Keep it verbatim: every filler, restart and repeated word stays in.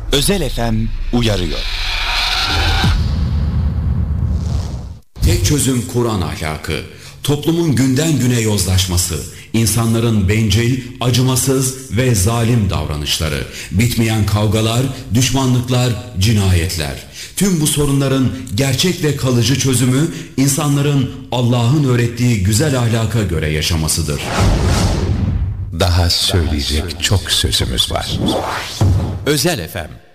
Özel F M uyarıyor. Tek çözüm Kur'an ahlakı. Toplumun günden güne yozlaşması, insanların bencil, acımasız ve zalim davranışları, bitmeyen kavgalar, düşmanlıklar, cinayetler. Tüm bu sorunların gerçek ve kalıcı çözümü insanların Allah'ın öğrettiği güzel ahlaka göre yaşamasıdır. Daha söyleyecek çok sözümüz var. Özel F M